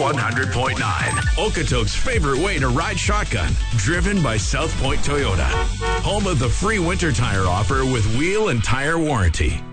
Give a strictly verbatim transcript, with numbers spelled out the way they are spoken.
one hundred point nine. Okotoks' favorite way to ride shotgun. Driven by South Point Toyota. Home of the free winter tire offer with wheel and tire warranty.